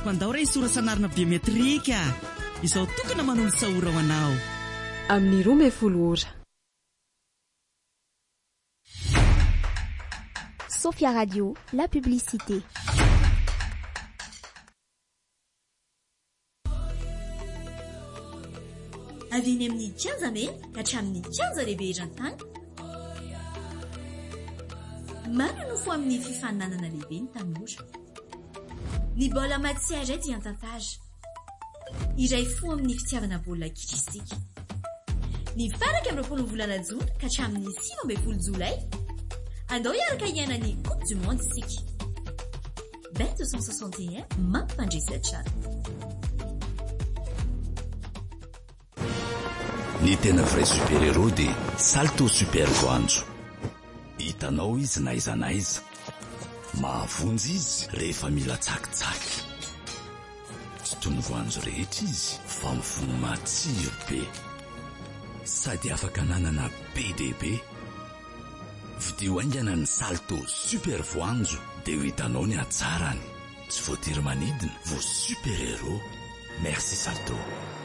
Afariko andao ray sorasanarina biometrika izao tokana manolo sahora ho anao amin'ny 12 ora. Sophia Radio, la publicité. Avy eny amin'ny kianja mena ka hatramin'ny kianja lehibe eran-tany. Maro no fo amin'ny fifaninanana lehibe ny tanora. Ny baolina matière dia an-tantara. Iray fo amin'ny fitiavana baolina kitra isika. Ny faraka amin'ny 20 volana Jona ka hatramin'ny 15 Jolay. Andao hiaraka hiaina ny Coupe du Monde isika. Bet 261 mampandresy tsara. Ny tena vrai super-héros dia Salto Super Voanjo. Hitanao izy na iza na iza. Mahavonjy izy rehefa mila tsakitsaky. Tsy toy ny voanjo rehetra izy fa mifono matsiro be. Sady afaka ananana be dia be. Vidio haingana ny Salto Super Voanjo dia ho hitanao ny hatsarany. Tsy voatery manidina vao super-héros. Merci Salto.